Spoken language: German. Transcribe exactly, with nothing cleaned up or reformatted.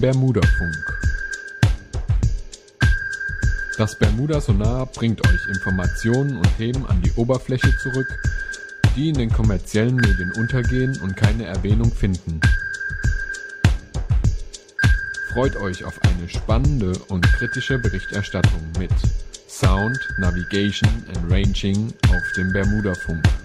Bermudafunk. Das Bermuda-Sonar bringt euch Informationen und Themen an die Oberfläche zurück, die in den kommerziellen Medien untergehen und keine Erwähnung finden. Freut euch auf eine spannende und kritische Berichterstattung mit Sound, Navigation and Ranging auf dem Bermudafunk.